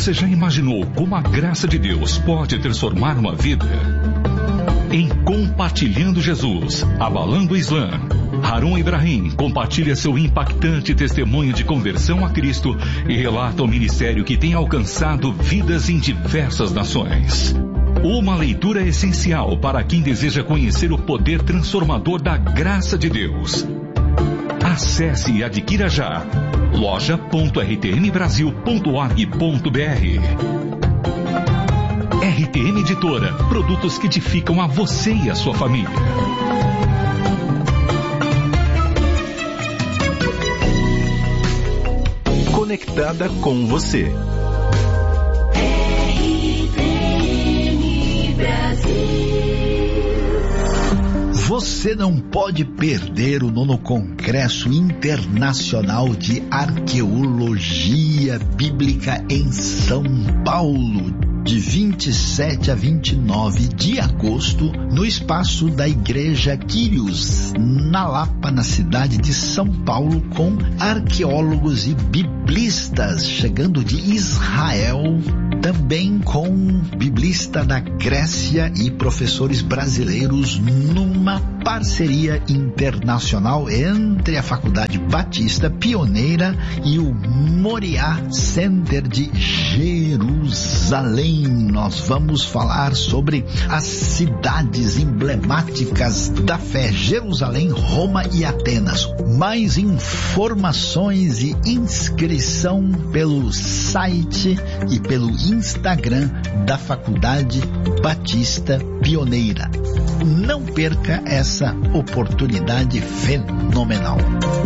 Você já imaginou como a graça de Deus pode transformar uma vida? Em Compartilhando Jesus, Abalando o Islã, Harun Ibrahim compartilha seu impactante testemunho de conversão a Cristo e relata o ministério que tem alcançado vidas em diversas nações. Uma leitura essencial para quem deseja conhecer o poder transformador da graça de Deus. Acesse e adquira já loja.rtmbrasil.org.br. RTM Editora, produtos que edificam a você e a sua família. Conectada com você. RTM Brasil. Você não pode perder o 9º Congresso Internacional de Arqueologia Bíblica em São Paulo, de 27 a 29 de agosto, no espaço da Igreja Quírios, na Lapa, na cidade de São Paulo, com arqueólogos e biblistas chegando de Israel, também com biblista da Grécia e professores brasileiros, numa parceria internacional entre a Faculdade Batista Pioneira e o Moriá Center de Jerusalém. Nós vamos falar sobre as cidades emblemáticas da fé: Jerusalém, Roma e Atenas. Mais informações e inscrição pelo site e pelo Instagram da Faculdade Batista Pioneira. Não perca essa oportunidade fenomenal.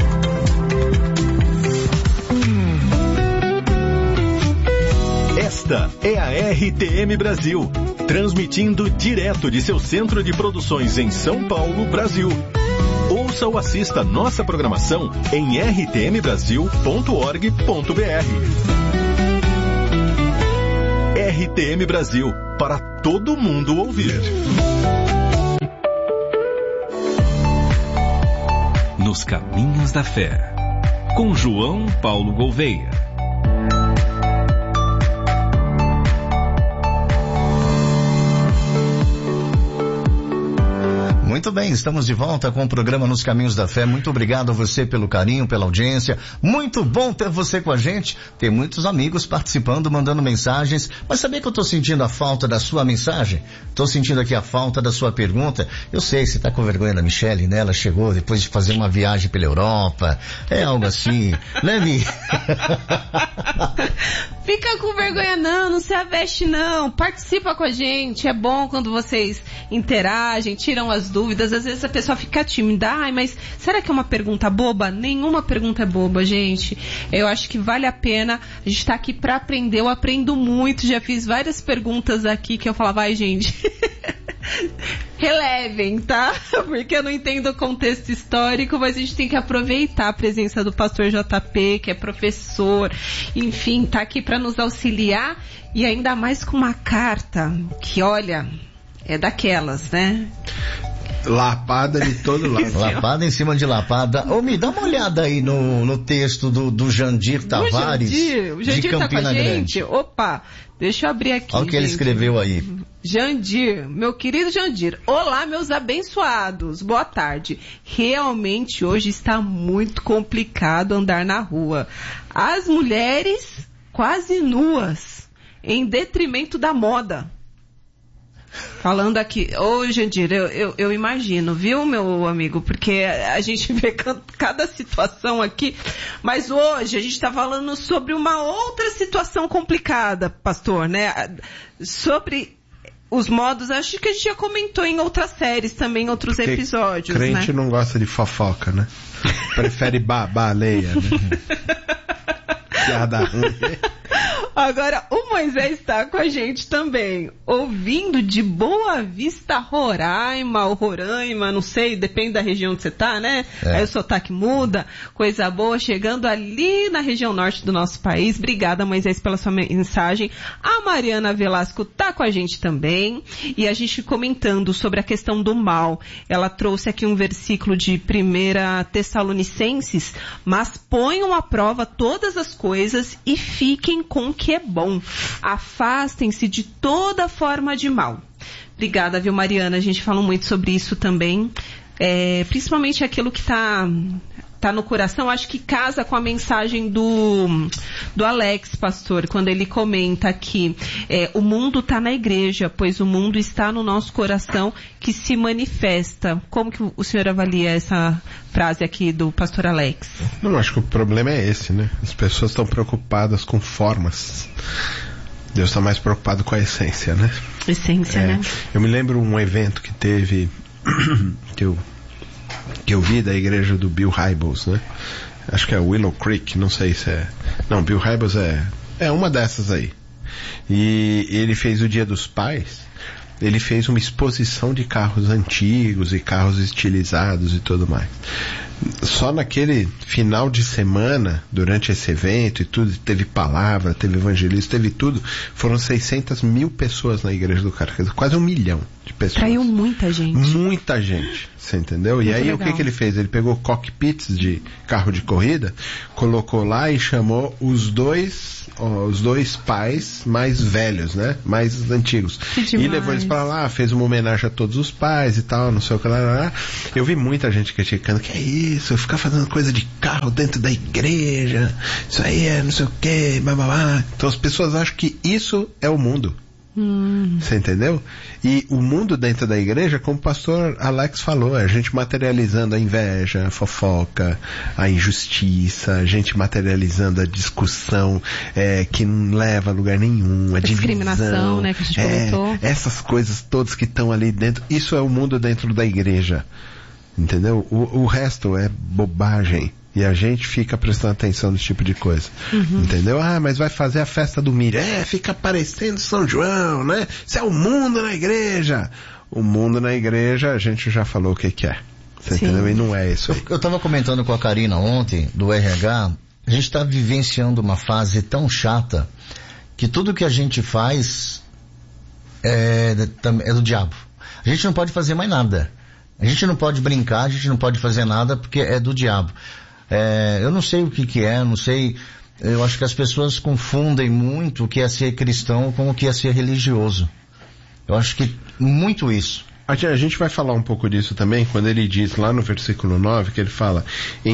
Esta é a RTM Brasil, transmitindo direto de seu centro de produções em São Paulo, Brasil. Ouça ou assista nossa programação em rtmbrasil.org.br. RTM Brasil, para todo mundo ouvir. Nos Caminhos da Fé, com João Paulo Gouveia. Muito bem, estamos de volta com o programa Nos Caminhos da Fé. Muito obrigado a você pelo carinho, pela audiência. Muito bom ter você com a gente. Tem muitos amigos participando, mandando mensagens. Mas sabia que eu estou sentindo a falta da sua mensagem? Estou sentindo aqui a falta da sua pergunta. Eu sei, você está com vergonha da Michele, né? Ela chegou depois de fazer uma viagem pela Europa. É algo assim, né, Mi? Fica com vergonha não se aveste não. Participa com a gente. É bom quando vocês interagem, tiram as dúvidas. Às vezes a pessoa fica tímida. Ai, mas será que é uma pergunta boba? Nenhuma pergunta é boba, gente. Eu acho que vale a pena. A gente tá aqui pra aprender. Eu aprendo muito. Já fiz várias perguntas aqui que eu falava, ai, gente, relevem, tá? Porque eu não entendo o contexto histórico, mas a gente tem que aproveitar a presença do pastor JP, que é professor, enfim, tá aqui pra nos auxiliar, e ainda mais com uma carta que, olha, é daquelas, né? Lapada de todo lado. Lapada em cima de lapada. Ô, Me, dá uma olhada aí no texto do Jandir Tavares, o Jandir de Campina tá com a gente? Grande. Opa, deixa eu abrir aqui. Olha o que ele escreveu aí. Jandir, meu querido Jandir, olá meus abençoados, boa tarde. Realmente hoje está muito complicado andar na rua. As mulheres quase nuas, em detrimento da moda. Falando aqui, ô Jandir, eu imagino, viu, meu amigo? Porque a gente vê cada situação aqui, mas hoje a gente está falando sobre uma outra situação complicada, pastor, né? Sobre os modos, acho que a gente já comentou em outras séries também, em outros episódios, crente, né? Não gosta de fofoca, né? Prefere baleia, né? Piada ruim. Agora, o Moisés está com a gente também, ouvindo de Boa Vista, Roraima, ou Roraima, não sei, depende da região que você tá, né? Aí o sotaque muda, coisa boa, chegando ali na região norte do nosso país. Obrigada, Moisés, pela sua mensagem. A Mariana Velasco tá com a gente também, e a gente comentando sobre a questão do mal. Ela trouxe aqui um versículo de 1 Tessalonicenses, mas ponham à prova todas as coisas e fiquem com o que é bom. Afastem-se de toda forma de mal. Obrigada, viu, Mariana? A gente falou muito sobre isso também. Principalmente aquilo que está no coração, acho que casa com a mensagem do Alex, pastor, quando ele comenta que o mundo está na igreja, pois o mundo está no nosso coração que se manifesta. Como que o senhor avalia essa frase aqui do pastor Alex? Não, acho que o problema é esse, né? As pessoas estão preocupadas com formas. Deus está mais preocupado com a essência, né? Essência, né? Eu me lembro um evento que teve, que eu vi da igreja do Bill Hybels, né? Acho que é Willow Creek, não sei se é... Não, Bill Hybels é uma dessas aí. E ele fez o Dia dos Pais, ele fez uma exposição de carros antigos e carros estilizados e tudo mais. Só naquele final de semana, durante esse evento e tudo, teve palavra, teve evangelista, teve tudo, foram 600 mil pessoas na igreja do cara, quase 1 milhão de pessoas. Traiu muita gente. Muita gente, você entendeu? Muito e aí legal. O que ele fez? Ele pegou cockpits de carro de corrida, colocou lá e chamou os dois pais mais velhos, né? Mais antigos. E levou eles pra lá, fez uma homenagem a todos os pais e tal, não sei o que lá. Eu vi muita gente criticando, que é isso, ficar fazendo coisa de carro dentro da igreja, isso aí é não sei o que, blá. Então as pessoas acham que isso é o mundo. Você entendeu? E o mundo dentro da igreja, como o pastor Alex falou, é a gente materializando a inveja, a fofoca, a injustiça, a gente materializando a discussão que não leva a lugar nenhum, a discriminação, divisão, né, que a gente comentou. Essas coisas todas que estão ali dentro, isso é o mundo dentro da igreja, entendeu? O resto é bobagem. E a gente fica prestando atenção nesse tipo de coisa. Entendeu? Mas vai fazer a festa do milho. Fica parecendo São João, né? Isso é o mundo na igreja. O mundo na igreja, a gente já falou o que é. Você entendeu? E não é isso aí. Eu estava comentando com a Karina ontem, do RH, a gente está vivenciando uma fase tão chata que tudo que a gente faz é do diabo. A gente não pode fazer mais nada. A gente não pode brincar, a gente não pode fazer nada porque é do diabo. Eu não sei o que é, não sei, eu acho que as pessoas confundem muito o que é ser cristão com o que é ser religioso. Eu acho que muito isso. A gente vai falar um pouco disso também, quando ele diz lá no versículo 9, que ele fala,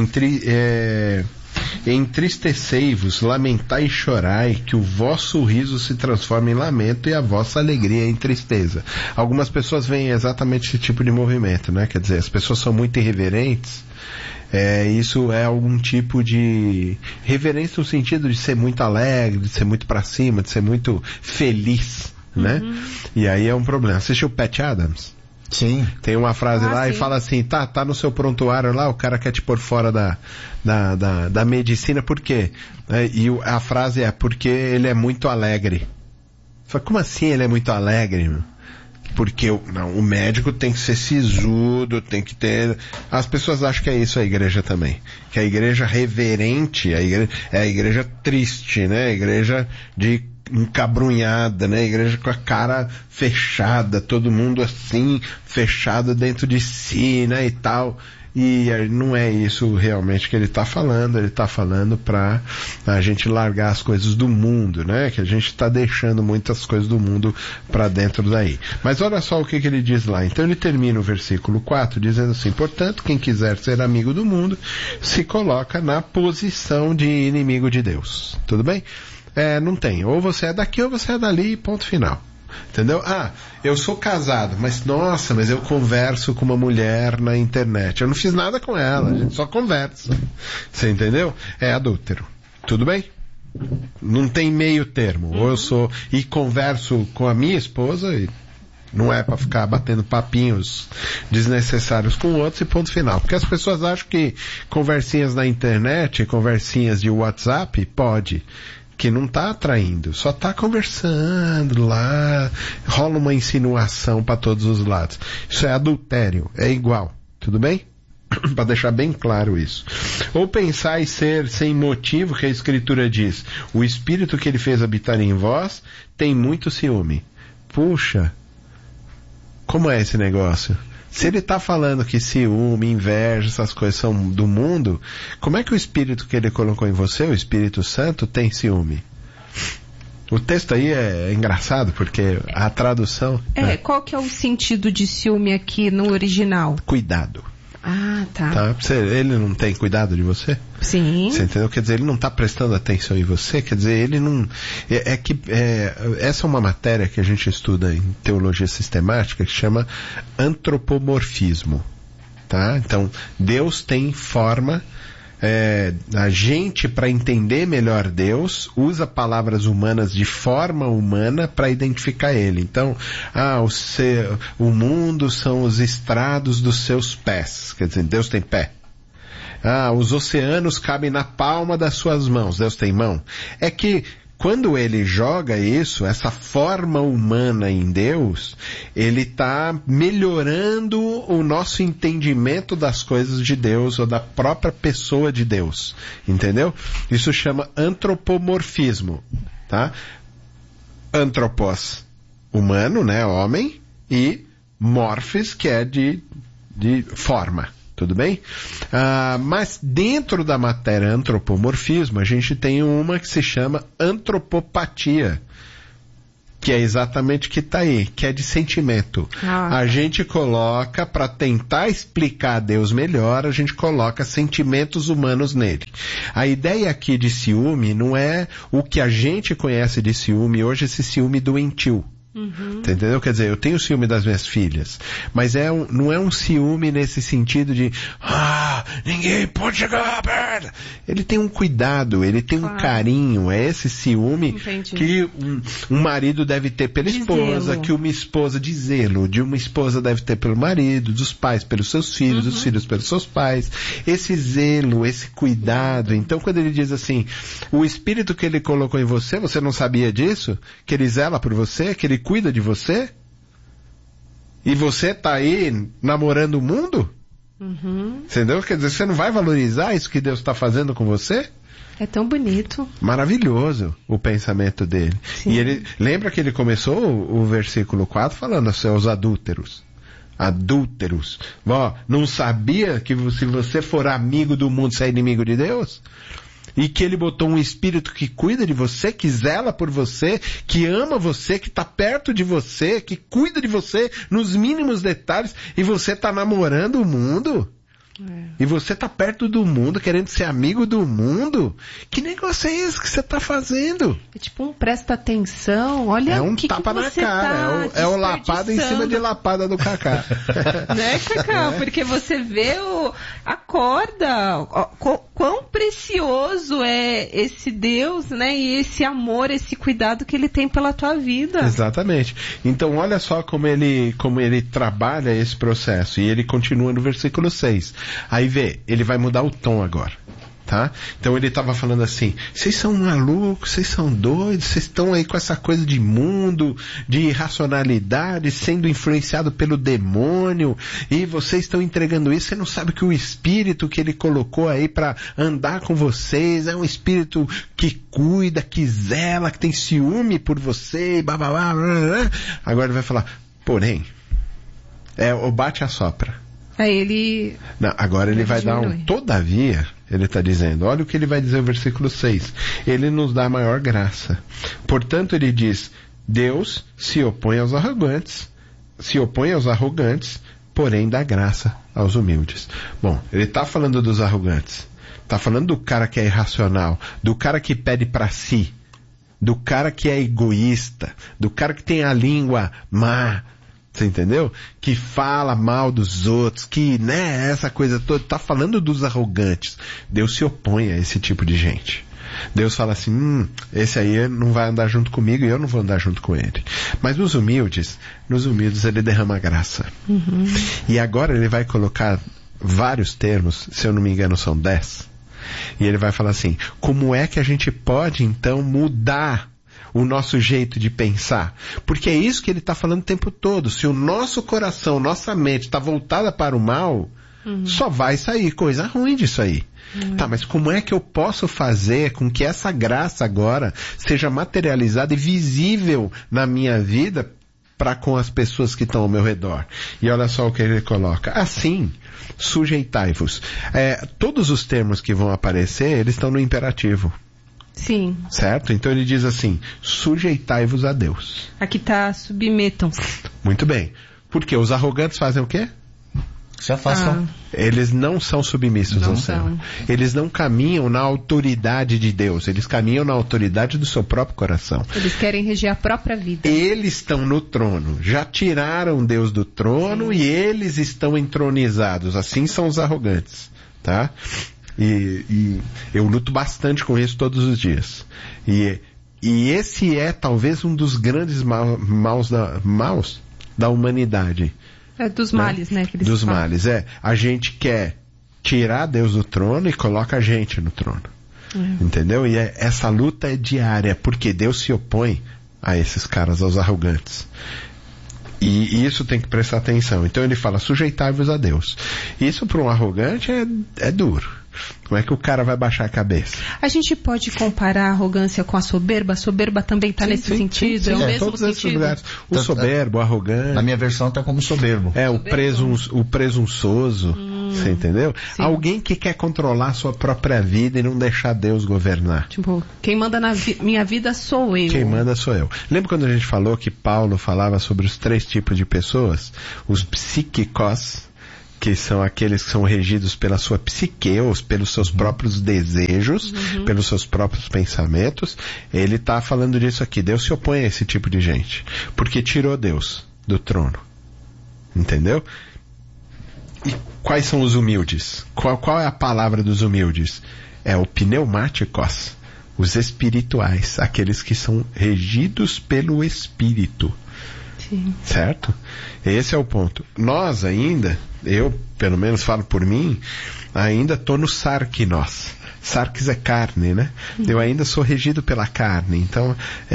entristecei-vos, lamentai e chorai, que o vosso riso se transforme em lamento e a vossa alegria em tristeza. Algumas pessoas veem exatamente esse tipo de movimento, né? Quer dizer, as pessoas são muito irreverentes. Isso é algum tipo de reverência no sentido de ser muito alegre, de ser muito pra cima, de ser muito feliz, né? E aí é um problema. Assistiu Pat Adams? Sim. Tem uma frase lá sim. E fala assim, tá no seu prontuário lá, o cara quer te pôr fora da medicina, por quê? E a frase é, porque ele é muito alegre. Fala, como assim ele é muito alegre, meu? Porque o médico tem que ser sisudo, tem que ter... As pessoas acham que é isso a igreja também. Que a igreja reverente, é a igreja triste, né? A igreja de encabrunhada, né? A igreja com a cara fechada, todo mundo assim, fechado dentro de si, né? E tal. E não é isso realmente que ele está falando para a gente largar as coisas do mundo, né? Que a gente está deixando muitas coisas do mundo para dentro daí. Mas olha só o que ele diz lá. Então ele termina o versículo 4 dizendo assim, portanto, quem quiser ser amigo do mundo, se coloca na posição de inimigo de Deus. Tudo bem? Não tem. Ou você é daqui ou você é dali, ponto final. Entendeu? Eu sou casado, mas eu converso com uma mulher na internet. Eu não fiz nada com ela, a gente só conversa. Você entendeu? É adúltero. Tudo bem? Não tem meio termo. Ou eu sou e converso com a minha esposa e não é para ficar batendo papinhos desnecessários com outros e ponto final. Porque as pessoas acham que conversinhas na internet, conversinhas de WhatsApp, pode. Que não tá atraindo, só tá conversando lá, rola uma insinuação para todos os lados. Isso é adultério, é igual, tudo bem? Para deixar bem claro isso. Ou pensar e ser sem motivo, que a Escritura diz, o Espírito que ele fez habitar em vós tem muito ciúme. Puxa, como é esse negócio? Se ele está falando que ciúme, inveja, essas coisas são do mundo, como é que o Espírito que ele colocou em você, o Espírito Santo, tem ciúme? O texto aí é engraçado, porque a tradução... Qual que é o sentido de ciúme aqui no original? Cuidado. Ah, tá. Ele não tem cuidado de você? Sim. Você entendeu? Quer dizer, ele não está prestando atenção em você, quer dizer, ele não... Essa é uma matéria que a gente estuda em teologia sistemática que chama antropomorfismo, tá? Então, Deus tem forma... a gente, para entender melhor Deus, usa palavras humanas de forma humana para identificar Ele. Então, o mundo são os estrados dos seus pés. Quer dizer, Deus tem pé. Os oceanos cabem na palma das suas mãos. Deus tem mão. É que quando ele joga isso, essa forma humana em Deus, ele está melhorando o nosso entendimento das coisas de Deus ou da própria pessoa de Deus. Entendeu? Isso chama antropomorfismo, tá? Antropos, humano, né? Homem, e morphis, que é de forma. Tudo bem? Mas dentro da matéria antropomorfismo, a gente tem uma que se chama antropopatia, que é exatamente o que está aí, que é de sentimento. A gente coloca, para tentar explicar Deus melhor, a gente coloca sentimentos humanos nele. A ideia aqui de ciúme não é o que a gente conhece de ciúme hoje, esse ciúme doentio. Entendeu? Quer dizer, eu tenho ciúme das minhas filhas, mas não é um ciúme nesse sentido de ninguém pode chegar perto. Ele tem um cuidado, ele tem um carinho, é esse ciúme que um marido deve ter pela esposa, que uma esposa de zelo, de uma esposa deve ter pelo marido, dos pais pelos seus filhos, dos filhos pelos seus pais. Esse zelo, esse cuidado. Então, quando ele diz assim, o espírito que ele colocou em você, você não sabia disso? Que ele zela por você, que ele cuida de você? E você tá aí namorando o mundo? Entendeu? Quer dizer, você não vai valorizar isso que Deus está fazendo com você? É tão bonito. Maravilhoso o pensamento dele. Sim. E ele, lembra que ele começou o versículo 4 falando assim, aos adúlteros. Adúlteros. Não sabia que se você for amigo do mundo, você é inimigo de Deus? E que ele botou um espírito que cuida de você, que zela por você, que ama você, que está perto de você, que cuida de você nos mínimos detalhes, e você está namorando o mundo? E você está perto do mundo, querendo ser amigo do mundo? Que negócio é esse que você está fazendo? É tipo presta atenção, olha o que tapa que na cara, é o lapada em cima de lapada do Cacá. Né, Cacá? Porque você vê acorda, quão precioso é esse Deus, né? E esse amor, esse cuidado que ele tem pela tua vida. Exatamente. Então olha só como ele trabalha esse processo. E ele continua no versículo 6. Aí ele vai mudar o tom agora, tá? Então ele estava falando assim, vocês são malucos, vocês são doidos, vocês estão aí com essa coisa de mundo, de irracionalidade, sendo influenciado pelo demônio, e vocês estão entregando isso, você não sabe que o espírito que ele colocou aí para andar com vocês é um espírito que cuida, que zela, que tem ciúme por você, blá, blá, blá, blá. Agora ele vai falar, porém, o bate a sopra. Aí ele... Não, agora ele vai dar todavia, ele está dizendo, olha o que ele vai dizer no versículo 6. Ele nos dá maior graça. Portanto, ele diz, Deus se opõe aos arrogantes, porém dá graça aos humildes. Bom, ele está falando dos arrogantes. Está falando do cara que é irracional, do cara que pede para si, do cara que é egoísta, do cara que tem a língua má. Você entendeu? Que fala mal dos outros, que, né, essa coisa toda, tá falando dos arrogantes. Deus se opõe a esse tipo de gente. Deus fala assim, esse aí não vai andar junto comigo e eu não vou andar junto com ele. Mas nos humildes ele derrama graça. E agora ele vai colocar vários termos, se eu não me engano são 10. E ele vai falar assim, como é que a gente pode então mudar o nosso jeito de pensar? Porque é isso que ele está falando o tempo todo. Se o nosso coração, nossa mente está voltada para o mal, só vai sair coisa ruim disso aí. Tá, mas como é que eu posso fazer com que essa graça agora seja materializada e visível na minha vida para com as pessoas que estão ao meu redor? E olha só o que ele coloca. Assim, sujeitai-vos. Todos os termos que vão aparecer, eles estão no imperativo. Sim. Certo? Então ele diz assim, sujeitai-vos a Deus. Aqui tá, submetam-se. Muito bem. Porque os arrogantes fazem o quê? Se afastam. Eles não são submissos ao Senhor. Eles não caminham na autoridade de Deus. Eles caminham na autoridade do seu próprio coração. Eles querem reger a própria vida. Eles estão no trono. Já tiraram Deus do trono e eles estão entronizados. Assim são os arrogantes. Tá? E eu luto bastante com isso todos os dias. E esse é talvez um dos grandes maus da humanidade. É dos males, né? Que eles dos falam. males, A gente quer tirar Deus do trono e coloca a gente no trono. Entendeu? E essa luta é diária, porque Deus se opõe a esses caras, aos arrogantes. E isso tem que prestar atenção. Então ele fala, sujeitai-vos a Deus. Isso para um arrogante é duro. Como é que o cara vai baixar a cabeça? A gente pode comparar a arrogância com a soberba? A soberba também está nesse sentido? Sim, é o mesmo todos sentido? esses lugares. O soberbo, o arrogante. Na minha versão tá como soberbo. O presunçoso. Você entendeu? Sim. Alguém que quer controlar a sua própria vida e não deixar Deus governar. Tipo, quem manda na minha vida sou eu. Quem manda sou eu. Lembra quando a gente falou que Paulo falava sobre os 3 tipos de pessoas? Os psíquicos, que são aqueles que são regidos pela sua psique, ou pelos seus próprios desejos, pelos seus próprios pensamentos. Ele está falando disso aqui. Deus se opõe a esse tipo de gente, porque tirou Deus do trono. Entendeu? E quais são os humildes? Qual é a palavra dos humildes? É o pneumáticos, os espirituais, aqueles que são regidos pelo Espírito. Sim. Certo? Esse é o ponto. Nós ainda, eu pelo menos falo por mim, ainda estou no sarkinos. Sarkis é carne, né? Eu ainda sou regido pela carne. Então,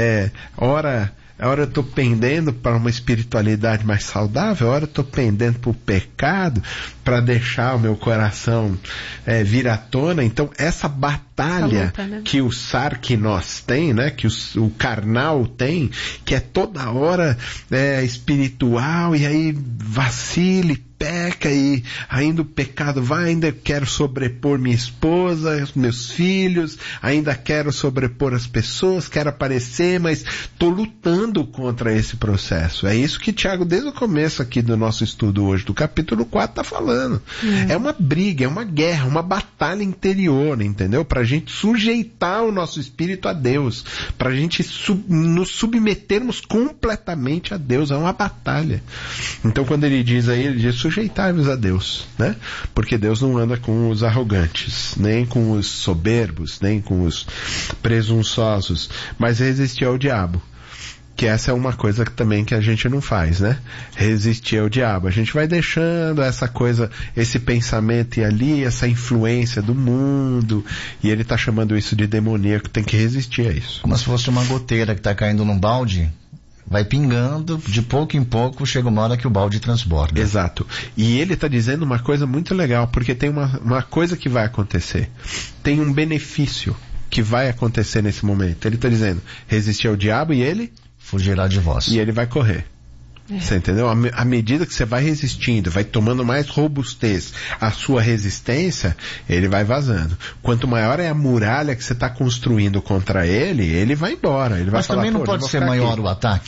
ora eu estou pendendo para uma espiritualidade mais saudável, ora eu estou pendendo para o pecado, para deixar o meu coração vir à tona. Então, essa batalha luta, né? que o sarkinos tem, né? Que o carnal tem, que é toda hora espiritual, e aí vacila e peca, e ainda o pecado vai, ainda quero sobrepor minha esposa, meus filhos, ainda quero sobrepor as pessoas, quero aparecer, mas estou lutando contra esse processo. É isso que Tiago, desde o começo aqui do nosso estudo hoje, do capítulo 4, está falando. É uma briga, é uma guerra, uma batalha interior, entendeu? Para a gente sujeitar o nosso espírito a Deus, para a gente nos submetermos completamente a Deus. É uma batalha. Então, quando ele diz aí, ele diz, sujeitai-vos a Deus, né? Porque Deus não anda com os arrogantes, nem com os soberbos, nem com os presunçosos, mas resistir ao diabo. Que essa é uma coisa também que a gente não faz, né? Resistir ao diabo. A gente vai deixando essa coisa, esse pensamento e ali, essa influência do mundo, e ele está chamando isso de demoníaco, tem que resistir a isso. Como se fosse uma goteira que está caindo num balde, vai pingando, de pouco em pouco, chega uma hora que o balde transborda. Exato. E ele está dizendo uma coisa muito legal, porque tem uma coisa que vai acontecer. Tem um benefício que vai acontecer nesse momento. Ele está dizendo, resistir ao diabo e ele fugirá de vós. E ele vai correr. Você entendeu? À medida que você vai resistindo, vai tomando mais robustez a sua resistência, ele vai vazando. Quanto maior é a muralha que você está construindo contra ele, ele vai embora. Ele vai Mas também não pode ser maior o ataque?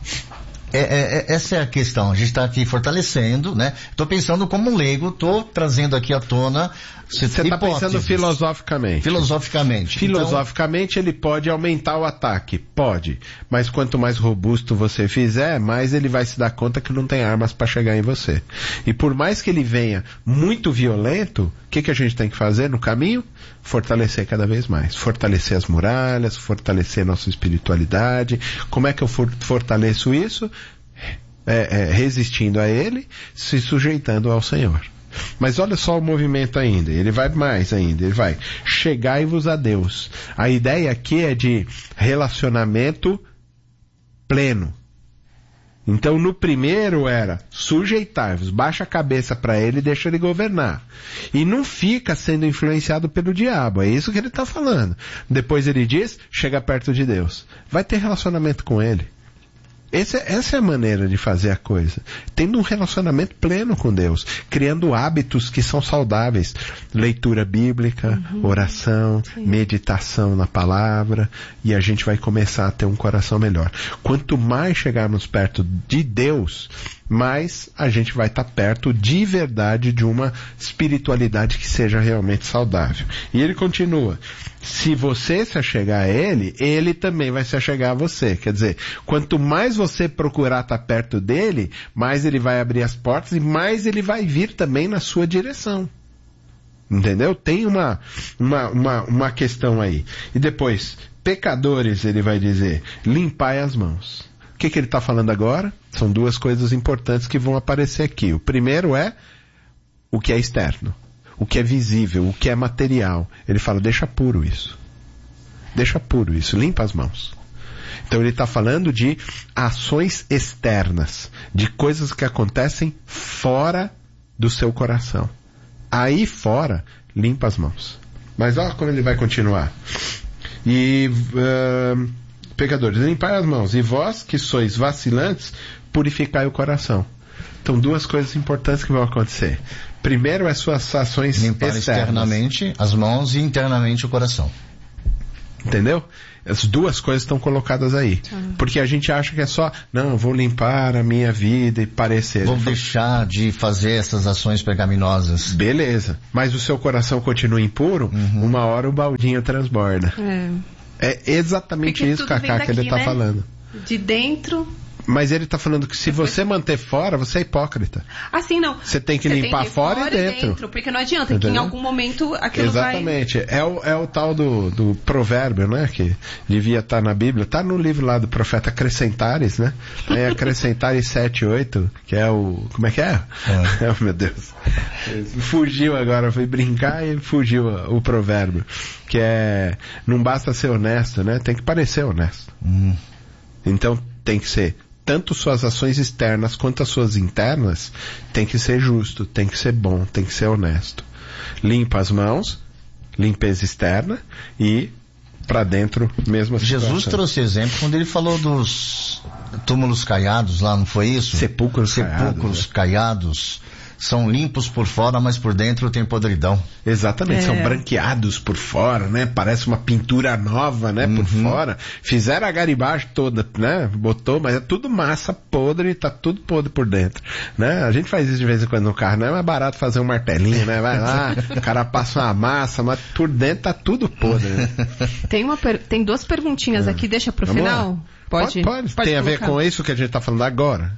Essa é a questão. A gente está aqui fortalecendo, né? Estou pensando como um leigo, estou trazendo aqui à tona. Você está pensando filosoficamente. Filosoficamente, ele pode aumentar o ataque. Pode. Mas quanto mais robusto você fizer, mais ele vai se dar conta que não tem armas para chegar em você. E por mais que ele venha muito violento, o que a gente tem que fazer no caminho? Fortalecer cada vez mais. Fortalecer as muralhas, fortalecer nossa espiritualidade. Como é que eu fortaleço isso? Resistindo a ele, se sujeitando ao Senhor. Mas olha só o movimento ainda, ele vai mais ainda, ele vai, chegai-vos a Deus. A ideia aqui é de relacionamento pleno. Então no primeiro era, sujeitai-vos, baixa a cabeça para ele e deixa ele governar. E não fica sendo influenciado pelo diabo, é isso que ele está falando. Depois ele diz, chega perto de Deus. Vai ter relacionamento com ele. Essa é a maneira de fazer a coisa. Tendo um relacionamento pleno com Deus. Criando hábitos que são saudáveis. Leitura bíblica, oração, meditação na palavra. E a gente vai começar a ter um coração melhor. Quanto mais chegarmos perto de Deus, mais a gente vai estar perto de verdade de uma espiritualidade que seja realmente saudável. E ele continua. Se você se achegar a ele, ele também vai se achegar a você. Quer dizer, quanto mais você procurar estar perto dele, mais ele vai abrir as portas e mais ele vai vir também na sua direção. Entendeu? Tem uma questão aí. E depois, pecadores, ele vai dizer, limpai as mãos. O que ele está falando agora? São duas coisas importantes que vão aparecer aqui. O primeiro é o que é externo. O que é visível, o que é material. Ele fala, deixa puro isso. Deixa puro isso, limpa as mãos. Então ele está falando de ações externas, de coisas que acontecem fora do seu coração. Aí fora, limpa as mãos. Mas olha como ele vai continuar. E, pecadores, limpai as mãos. E vós que sois vacilantes, purificai o coração. Então duas coisas importantes que vão acontecer. Primeiro é suas ações limpar externas. Externamente as mãos e internamente o coração. Entendeu? As duas coisas estão colocadas aí. Porque a gente acha que é só, não, vou limpar a minha vida e parecer. Vou deixar de fazer essas ações pecaminosas. Beleza. Mas o seu coração continua impuro, uma hora o baldinho transborda. É exatamente porque isso, Cacá, que ele está falando. De dentro... Mas ele está falando que se você manter fora, você é hipócrita. Assim, não. Você tem que limpar fora e dentro. Porque não adianta, entendeu? Que em algum momento aquilo exatamente. É o tal do provérbio, né? Que devia estar na Bíblia. Está no livro lá do profeta Acrescentares, né? É Acrescentares 7:8, que é o... Como é que é? Oh, meu Deus. Fugiu agora, foi brincar e fugiu o provérbio. Que é... Não basta ser honesto, né? Tem que parecer honesto. Então, tem que ser... Tanto suas ações externas quanto as suas internas, tem que ser justo, tem que ser bom, tem que ser honesto. Limpa as mãos, limpeza externa e para dentro mesmo. Jesus trouxe exemplo quando ele falou dos túmulos caiados lá, não foi isso? Sepulcros caiados. São limpos por fora, mas por dentro tem podridão. Exatamente, são branqueados por fora, né? Parece uma pintura nova, né? Por fora. Fizeram a garibagem toda, né? Botou, mas é tudo massa podre, tá tudo podre por dentro, né? A gente faz isso de vez em quando no carro, não é mais barato fazer um martelinho, né? Vai lá, o cara passa uma massa, mas por dentro tá tudo podre, né? Tem duas perguntinhas aqui, deixa pro final? Lá. Pode. Tem a ver com isso que a gente tá falando agora?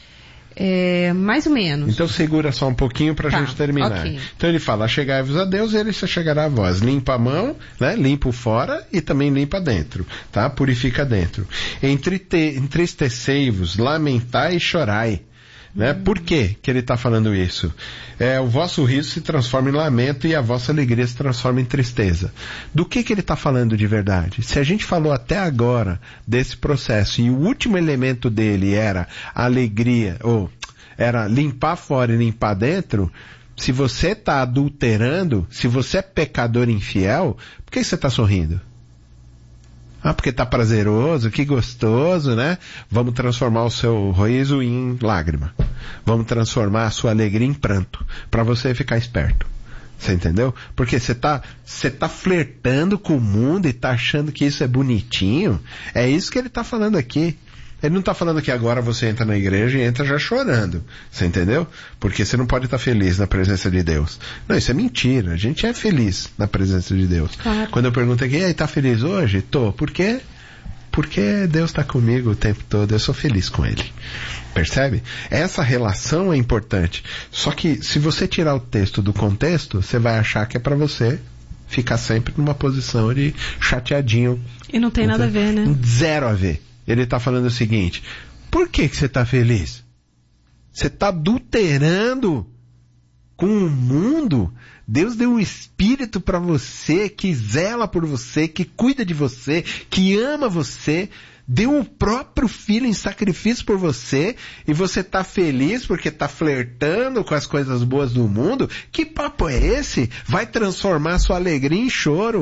Mais ou menos. Então segura só um pouquinho pra gente terminar. Okay. Então ele fala, chegai-vos a Deus e ele se chegará a vós. Limpa a mão, né? Limpa o fora e também limpa dentro, tá? Purifica dentro. Entristecei-vos, lamentai e chorai. Né? Por que ele está falando isso? O vosso riso se transforma em lamento e a vossa alegria se transforma em tristeza. Do que ele está falando de verdade? Se a gente falou até agora desse processo e o último elemento dele era alegria, ou era limpar fora e limpar dentro, se você está adulterando, se você é pecador infiel, por que você está sorrindo? Porque tá prazeroso, que gostoso, né? Vamos transformar o seu riso em lágrima. Vamos transformar a sua alegria em pranto, para você ficar esperto. Você entendeu? Porque você tá flertando com o mundo e tá achando que isso é bonitinho. É isso que ele tá falando aqui. Ele não está falando que agora você entra na igreja e entra já chorando. Você entendeu? Porque você não pode estar feliz na presença de Deus. Não, isso é mentira. A gente é feliz na presença de Deus. Claro. Quando eu pergunto aqui, está feliz hoje? Tô. Por quê? Porque Deus está comigo o tempo todo. Eu sou feliz com Ele. Percebe? Essa relação é importante. Só que se você tirar o texto do contexto, você vai achar que é para você ficar sempre numa posição de chateadinho. E não tem nada a ver, né? Zero a ver. Ele está falando o seguinte, por que você está feliz? Você está adulterando com o mundo? Deus deu um espírito para você, que zela por você, que cuida de você, que ama você, deu o próprio filho em sacrifício por você, e você está feliz porque está flertando com as coisas boas do mundo? Que papo é esse? Vai transformar sua alegria em choro.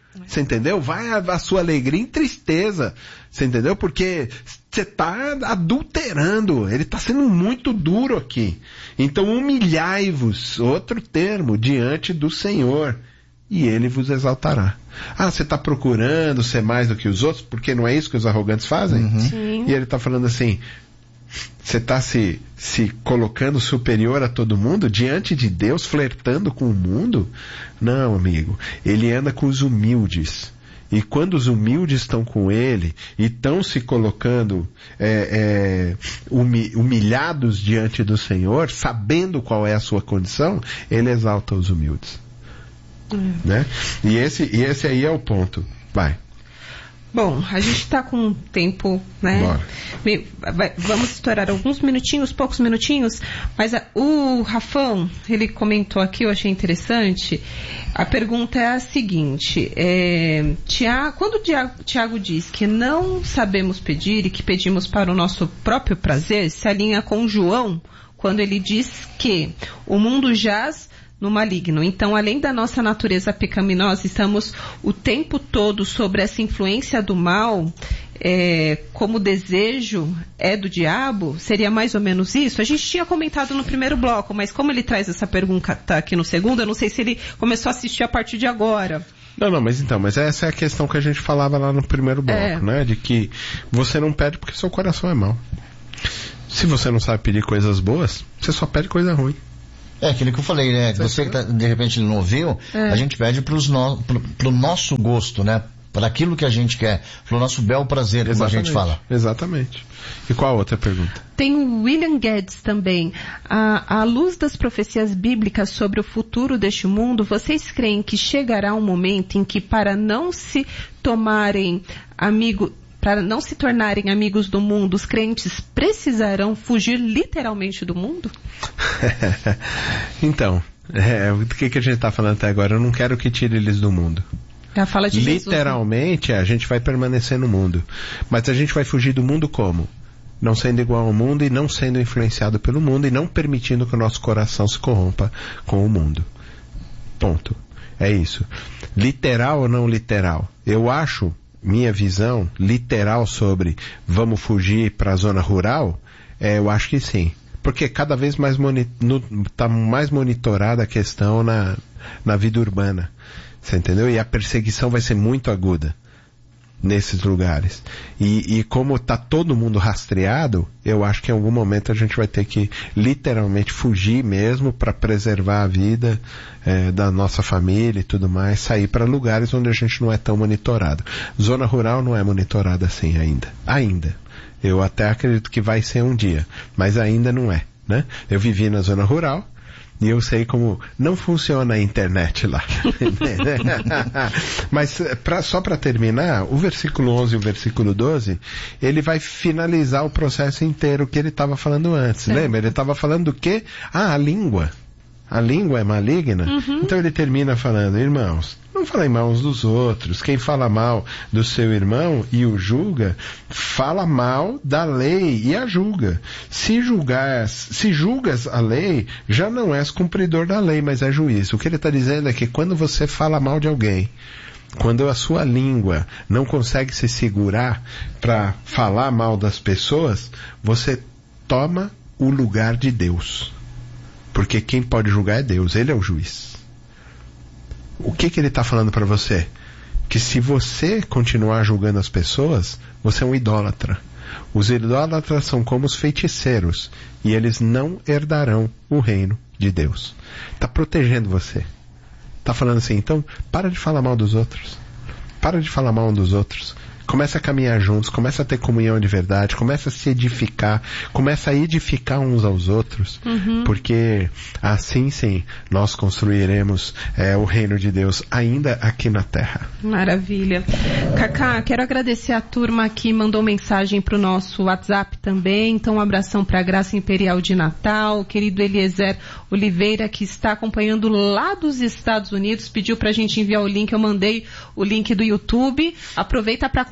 Você entendeu? Vai a sua alegria em tristeza. Você entendeu? Porque você está adulterando. Ele está sendo muito duro aqui. Então humilhai-vos, outro termo, diante do Senhor, e Ele vos exaltará. Ah, você está procurando ser mais do que os outros, porque não é isso que os arrogantes fazem? Sim. E Ele está falando assim, você está se colocando superior a todo mundo, diante de Deus, flertando com o mundo? Não, amigo. Ele anda com os humildes. E quando os humildes estão com ele e estão se colocando humilhados diante do Senhor, sabendo qual é a sua condição, ele exalta os humildes. Né? E esse aí é o ponto. Vai. Bom, a gente está com tempo, né? Vamos estourar alguns minutinhos, poucos minutinhos, mas o Rafão, ele comentou aqui, eu achei interessante. A pergunta é a seguinte: quando o Tiago diz que não sabemos pedir e que pedimos para o nosso próprio prazer, se alinha com João, quando ele diz que o mundo jaz no maligno. Então, além da nossa natureza pecaminosa, estamos o tempo todo sobre essa influência do mal, como o desejo é do diabo? Seria mais ou menos isso? A gente tinha comentado no primeiro bloco, mas como ele traz essa pergunta aqui no segundo, eu não sei se ele começou a assistir a partir de agora. Mas essa é a questão que a gente falava lá no primeiro bloco, né? De que você não pede porque seu coração é mau. Se você não sabe pedir coisas boas, você só pede coisa ruim. É aquilo que eu falei, né? Você que de repente não ouviu, a gente pede pro nosso gosto, né? Para aquilo que a gente quer, pro nosso bel prazer, como a gente fala. Exatamente. E qual a outra pergunta? Tem o William Guedes também. À luz das profecias bíblicas sobre o futuro deste mundo, vocês creem que chegará um momento em que para não se tornarem amigos do mundo, os crentes precisarão fugir literalmente do mundo? Então, o que a gente está falando até agora? Eu não quero que tire eles do mundo. Já fala de literalmente, Jesus, né? A gente vai permanecer no mundo. Mas a gente vai fugir do mundo como? Não sendo igual ao mundo e não sendo influenciado pelo mundo e não permitindo que o nosso coração se corrompa com o mundo. Ponto. É isso. Literal ou não literal? Eu acho, minha visão literal sobre vamos fugir para a zona rural, eu acho que sim. Porque cada vez mais está mais monitorada a questão na vida urbana. Você entendeu? E a perseguição vai ser muito aguda nesses lugares. E como está todo mundo rastreado, eu acho que em algum momento a gente vai ter que literalmente fugir mesmo para preservar a vida da nossa família e tudo mais, sair para lugares onde a gente não é tão monitorado. Zona rural não é monitorada assim ainda. Eu até acredito que vai ser um dia, mas ainda não é, né? Eu vivi na zona rural e eu sei como não funciona a internet lá. Mas só para terminar, o versículo 11 e o versículo 12, ele vai finalizar o processo inteiro que ele estava falando antes. Lembra? Ele estava falando do quê? A língua. A língua é maligna? Então ele termina falando, irmãos, não falem mal uns dos outros. Quem fala mal do seu irmão e o julga, fala mal da lei e a julga. Se julgas a lei, já não és cumpridor da lei, mas é juiz. O que ele está dizendo é que quando você fala mal de alguém, quando a sua língua não consegue se segurar para falar mal das pessoas, você toma o lugar de Deus. Porque quem pode julgar é Deus, Ele é o juiz. O que ele está falando para você? Que se você continuar julgando as pessoas, você é um idólatra. Os idólatras são como os feiticeiros, e eles não herdarão o reino de Deus. Está protegendo você. Está falando assim, então, para de falar mal dos outros. Para de falar mal um dos outros. Começa a caminhar juntos, começa a ter comunhão de verdade, começa a se edificar, começa a edificar uns aos outros, porque assim sim nós construiremos o reino de Deus ainda aqui na terra. Maravilha. Cacá, quero agradecer a turma que mandou mensagem para o nosso WhatsApp também, então um abração para a Graça Imperial de Natal, o querido Eliezer Oliveira, que está acompanhando lá dos Estados Unidos, pediu para a gente enviar o link, eu mandei o link do YouTube, aproveita para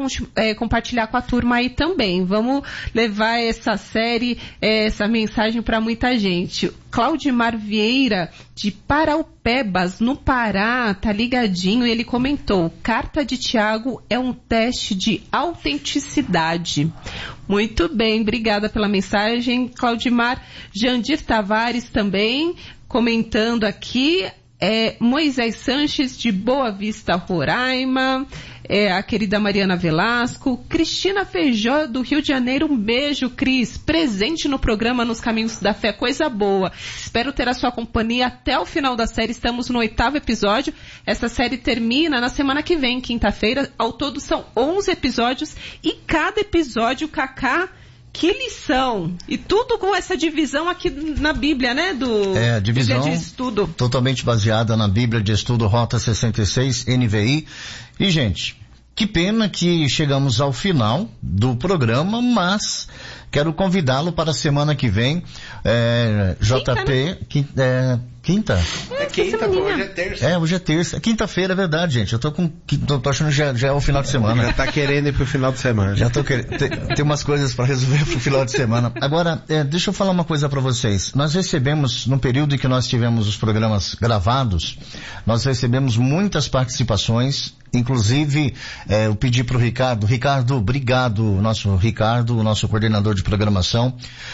compartilhar com a turma aí também. Vamos levar essa série, essa mensagem para muita gente. Claudimar Vieira, de Paraupebas, no Pará, tá ligadinho, e ele comentou: Carta de Tiago é um teste de autenticidade. Muito bem, obrigada pela mensagem, Claudimar. Jandir Tavares também, comentando aqui, Moisés Sanches, de Boa Vista, Roraima, a querida Mariana Velasco, Cristina Feijó, do Rio de Janeiro, um beijo, Cris, presente no programa Nos Caminhos da Fé, coisa boa. Espero ter a sua companhia até o final da série, estamos no 8º episódio, essa série termina na semana que vem, quinta-feira, ao todo são 11 episódios, e cada episódio, Cacá, que lição! E tudo com essa divisão aqui na Bíblia, né? Divisão Bíblia de Estudo. Totalmente baseada na Bíblia de Estudo Rota 66, NVI. E, gente, que pena que chegamos ao final do programa, mas quero convidá-lo para a semana que vem. JP... Quinta? Quinta, hoje é terça. Hoje é terça. Quinta-feira, é verdade, gente. Eu tô achando que já é o final de semana. Já tá querendo ir pro final de semana. Já tô querendo. Tem umas coisas para resolver pro final de semana. Agora, deixa eu falar uma coisa para vocês. Nós recebemos, no período em que nós tivemos os programas gravados, nós recebemos muitas participações. Inclusive, eu pedi pro Ricardo, obrigado, o nosso coordenador de programação.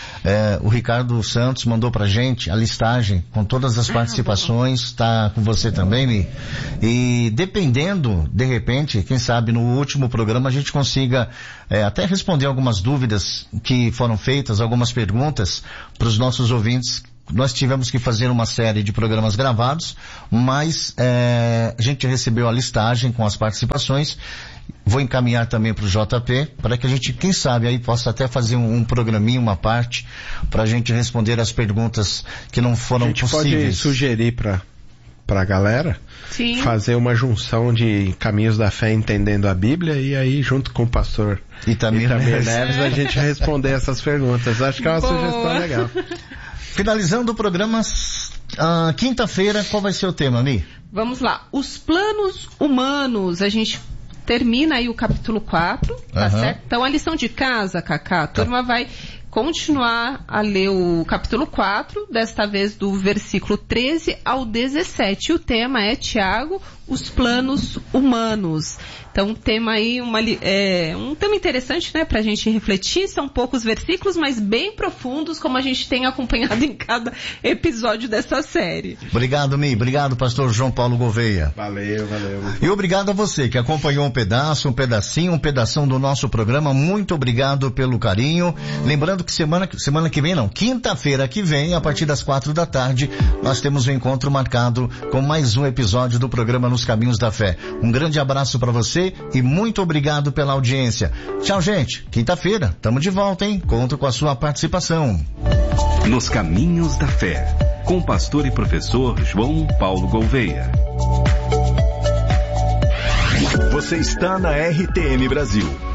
O Ricardo Santos mandou pra gente a listagem com todas as participações, tá com você também, Mi? E dependendo, de repente, quem sabe no último programa a gente consiga até responder algumas dúvidas que foram feitas, algumas perguntas para os nossos ouvintes. Nós tivemos que fazer uma série de programas gravados, mas a gente recebeu a listagem com as participações. Vou encaminhar também para o JP, para que a gente, quem sabe, aí possa até fazer um programinha, uma parte, para a gente responder as perguntas que não foram possíveis. A gente pode sugerir para a galera fazer uma junção de Caminhos da Fé entendendo a Bíblia, e aí junto com o pastor Itamir Neves a gente responder essas perguntas. Acho que é uma sugestão legal. Finalizando o programa, quinta-feira, qual vai ser o tema, Mi? Vamos lá. Os planos humanos. A gente termina aí o capítulo 4, tá certo? Então, a lição de casa, Cacá, a turma vai continuar a ler o capítulo 4, desta vez do versículo 13 ao 17. O tema é, Tiago, os planos humanos. Então, um tema aí, um tema interessante, né, pra gente refletir. São poucos versículos, mas bem profundos, como a gente tem acompanhado em cada episódio dessa série. Obrigado, Mi. Obrigado, pastor João Paulo Gouveia. Valeu. E obrigado a você que acompanhou um pedação do nosso programa. Muito obrigado pelo carinho. Lembrando que semana que vem não, quinta-feira que vem, a partir das 4 da tarde, nós temos um encontro marcado com mais um episódio do programa Nos Caminhos da Fé. Um grande abraço para você e muito obrigado pela audiência. Tchau, gente. Quinta-feira, tamo de volta, hein? Conto com a sua participação. Nos Caminhos da Fé, com o pastor e professor João Paulo Gouveia. Você está na RTM Brasil.